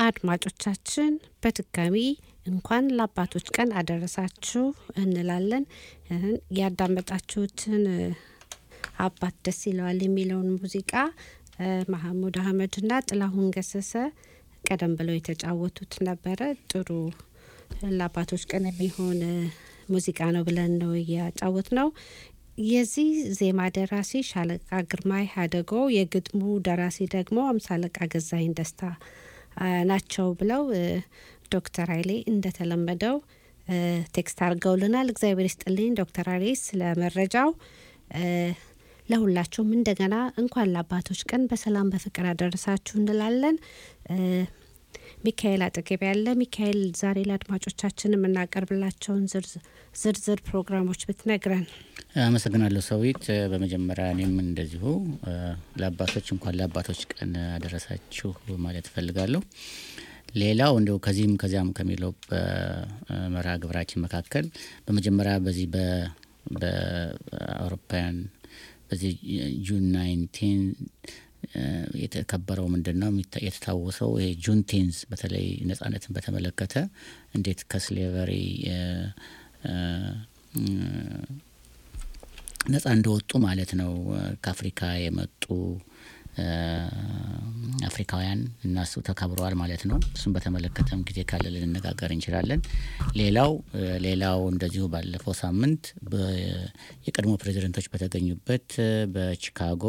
አድማጮቻችን በድጋሚ እንኳን ለአባቶች ቀን አደረሳችሁ እንላለን። ያዳመጣችሁትን አባት ደስ ይለዋል የሚለውን ሙዚቃ መሐሙድ አህመድና ጥላሁን ገሰሰ ቀደም ብለው የተጫወቱት ነበረ። ጥሩ ለአባቶች ቀን የሚሆን ሙዚቃ ነው ብለን ነው ያጫወትነው። የዚህ ዜማ ደራሲ ሻለቃ ግርማይ ሀደጎ፣ የግጥሙ ደራሲ ደግሞ አምሳለቃ ገዛኸኝ ደስታ ናቸው ብለው ዶክተር ኃይሌ እንደተለመደው ቴክስት አድርገውልናል። እግዚአብሔር ይስጥልኝ ዶክተር ኃይሌ ስለመረጃው። ለሁላችሁም እንደገና እንኳን ለአባቶች ቀን በሰላም በፍቅር አደረሳችሁ እንላለን። ሚካኤል አጠገብ ያለ ሚካኤል፣ ዛሬ ለአድማጮቻችን የምናቀርብላቸውን ዝርዝር ፕሮግራሞች ብትነግረን። አመሰግናለሁ ሰዊት። በመጀመሪያ እኔም እንደዚሁ ለአባቶች እንኳን ለአባቶች ቀን አደረሳችሁ ማለት ፈልጋለሁ። ሌላው እንደው ከዚያም ከሚለው በመርሃ ግብራችን መካከል በመጀመሪያ በዚህ በአውሮፓውያን በዚህ ጁን 19 የተከበረው ምንድነው የተታወሰው ይሄ ጁን 10 በተለይ ነጻነትን በተመለከተ እንዴት ከስሌቨሪ ነጻ እንደወጡ ማለት ነው ከአፍሪካ የመጡ አፍሪካውያን እናሱ ተከብረዋል ማለት ነው። እሱን በተመለከተም ጊዜ ካለ ልንነጋገር እንችላለን። ሌላው እንደዚሁ ባለፈው ሳምንት የቀድሞ ፕሬዝዳንቶች በተገኙበት በቺካጎ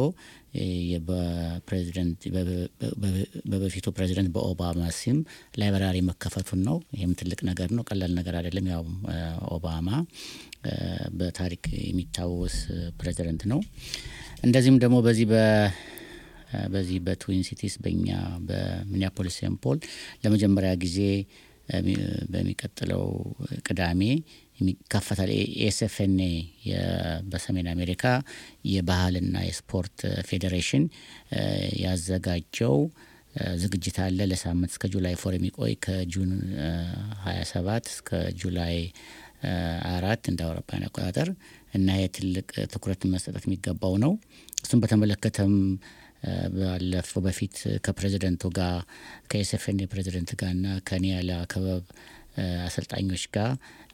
በበፊቱ ፕሬዝዳንት በኦባማ ስም ላይብራሪ መከፈቱን ነው። ይሄም ትልቅ ነገር ነው፣ ቀላል ነገር አይደለም። ያው ኦባማ በታሪክ የሚታወስ ፕሬዝዳንት ነው። እንደዚህም ደግሞ በዚህ በትዊን ሲቲስ በእኛ በሚኒያፖሊስ ሴንት ፖል ለመጀመሪያ ጊዜ በሚቀጥለው ቅዳሜ የሚከፈታል ኤስኤፍኤንኤ በሰሜን አሜሪካ የባህልና የስፖርት ፌዴሬሽን ያዘጋጀው ዝግጅት አለ። ለሳምንት እስከ ጁላይ 4 የሚቆይ ከጁን 27 እስከ ጁላይ 4 እንደ አውሮፓውያን አቆጣጠር እና የትልቅ ትኩረት መስጠት የሚገባው ነው። እሱን በተመለከተም ባለፈው በፊት ከፕሬዝዳንቱ ጋር ከኤስኤፍኤንኤ ፕሬዝዳንት ጋርና ከኒያላ ክበብ አሰልጣኞች ጋር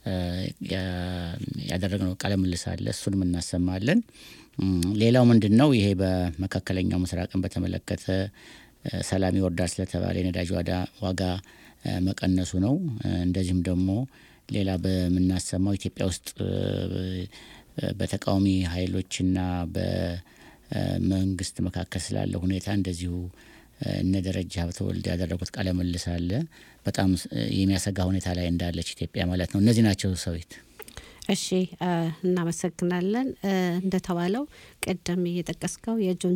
ያደረግነው ቃለ ምልልስ አለ። እሱንም እናሰማለን። ሌላው ምንድነው ይሄ በመካከለኛው ምስራቅን በተመለከተ ሰላም ይወርዳል ስለተባለ የነዳጅ ዋጋ መቀነሱ ነው። እንደዚህም ደግሞ ሌላ በመናሰማው ኢትዮጵያ ውስጥ በተቃዋሚ ኃይሎችና በመንግስት መካከል ስላለው ሁኔታ እንደዚሁ እነ ደረጃ ሀብተወልድ ያደረጉት ቃለ ምልልስ አለ። በጣም የሚያሰጋ ሁኔታ ላይ እንዳለች ኢትዮጵያ ማለት ነው። እነዚህ ናቸው ሰዊት። እሺ እናመሰግናለን። እንደተባለው ቀደም እየጠቀስከው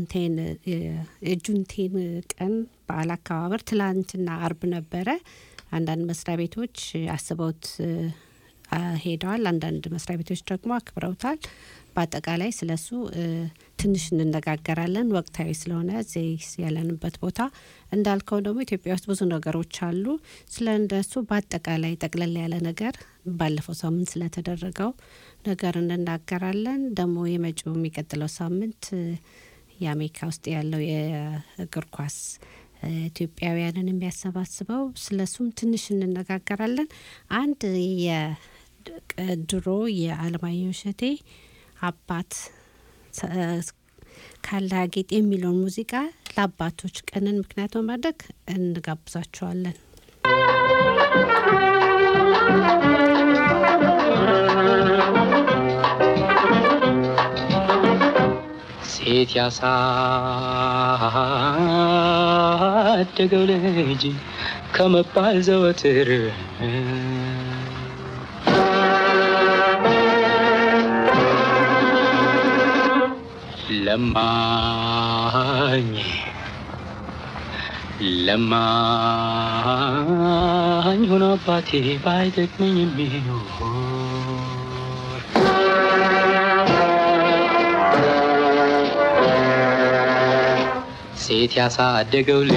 የጁንቴን ቀን በዓል አከባበር ትላንትና አርብ ነበረ። አንዳንድ መስሪያ ቤቶች አስበውት ሄደዋል፣ አንዳንድ መስሪያ ቤቶች ደግሞ አክብረውታል። በአጠቃላይ ስለሱ ትንሽ እንነጋገራለን ወቅታዊ ስለሆነ እዚህ ያለንበት ቦታ። እንዳልከው ደግሞ ኢትዮጵያ ውስጥ ብዙ ነገሮች አሉ። ስለእንደሱ በአጠቃላይ ጠቅለል ያለ ነገር ባለፈው ሳምንት ስለተደረገው ነገር እንናገራለን። ደግሞ የሚቀጥለው ሳምንት የአሜሪካ ውስጥ ያለው የእግር ኳስ ኢትዮጵያውያንን የሚያሰባስበው ስለሱም ትንሽ እንነጋገራለን። አንድ የድሮ የአለማየሁ እሸቴ አባት ካላጌጥ የሚለውን ሙዚቃ ለአባቶች ቀንን ምክንያት በማድረግ እንጋብዛቸዋለን። ሴት ያሳደገው ልጅ ከመባል ዘወትር ለማኝ ሆኖ አባቴ ባይጠቅመኝ የሚኖር ሴት ያሳደገው